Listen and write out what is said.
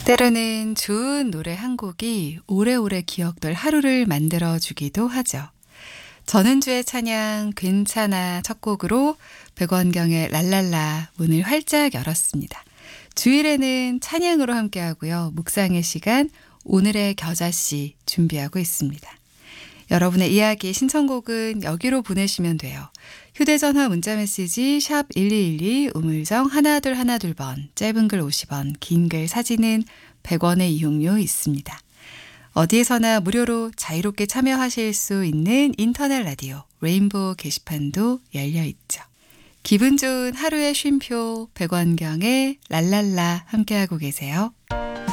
때로는 좋은 노래 한 곡이 오래오래 기억될 하루를 만들어주기도 하죠. 전은주의 찬양 괜찮아 첫 곡으로 백원경의 랄랄라 문을 활짝 열었습니다. 주일에는 찬양으로 함께하고요. 묵상의 시간 오늘의 겨자씨 준비하고 있습니다. 여러분의 이야기 신청곡은 여기로 보내시면 돼요. 휴대전화 문자메시지 샵 1212 우물정 1212번 짧은 글 50원 긴 글 사진은 100원의 이용료 있습니다. 어디에서나 무료로 자유롭게 참여하실 수 있는 인터넷 라디오 레인보우 게시판도 열려있죠. 기분 좋은 하루의 쉼표 백원경의 랄랄라 함께하고 계세요.